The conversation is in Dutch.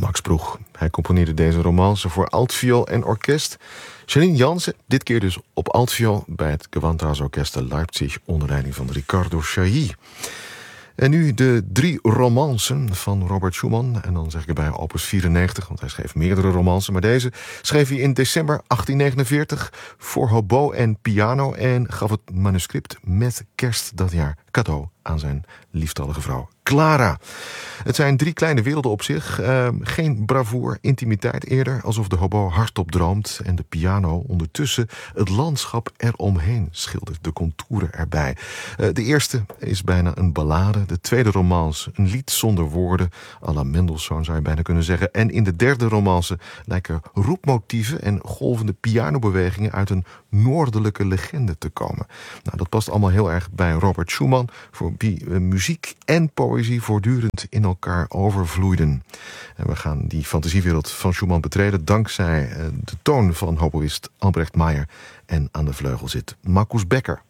Max Broeg. Hij componeerde deze romance voor altviool en orkest. Janine Jansen, dit keer dus op altviool bij het Gewandhausorkest Leipzig onder leiding van Riccardo Chailly. En nu de 3 romancen van Robert Schumann. En dan zeg ik erbij opus 94, want hij schreef meerdere romancen. Maar deze schreef hij in december 1849 voor hobo en piano en gaf het manuscript met kerst dat jaar cadeau aan zijn lieftallige vrouw Clara. Het zijn 3 kleine werelden op zich. Geen bravoer, intimiteit, eerder alsof de hobo hardop droomt en de piano ondertussen het landschap eromheen schildert, de contouren erbij. De eerste is bijna een ballade, de tweede romance een lied zonder woorden, à la Mendelssohn zou je bijna kunnen zeggen. En in de derde romance lijken roepmotieven en golvende pianobewegingen uit een noordelijke legende te komen. Nou, dat past allemaal heel erg bij Robert Schumann, voor wie muziek en poëzie voortdurend in elkaar overvloeiden. En we gaan die fantasiewereld van Schumann betreden dankzij de toon van hoboïst Albrecht Meyer. En aan de vleugel zit Marcus Becker.